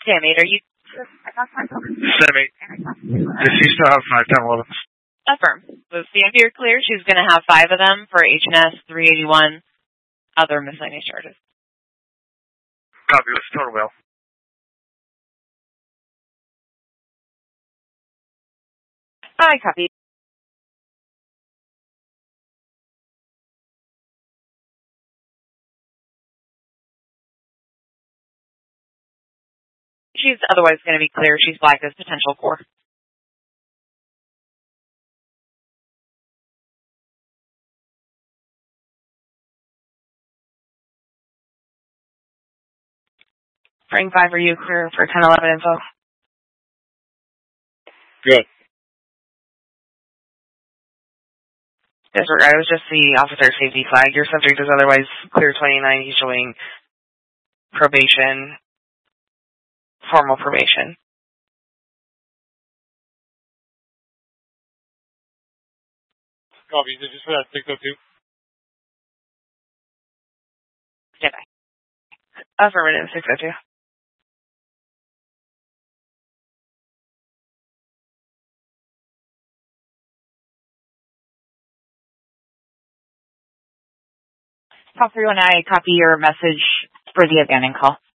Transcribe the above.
Sam 8, are you... Sam 8. Does she still have 5, 10, 11? Affirm. So Sam, you're clear. She's going to have 5 of them for H&S 381, other miscellaneous charges. Copy. What's the total bill? I copy. She's otherwise going to be clear. She's flagged as potential for. Frame 5, are you clear for 1011 info? Good. Disregard. It was just the officer safety flag. Your subject is otherwise clear 29. He's showing probation, formal probation. Copy. Is it just for that 602? Stand by. Affirmative, 602. Call 319, copy your message for the abandoned call.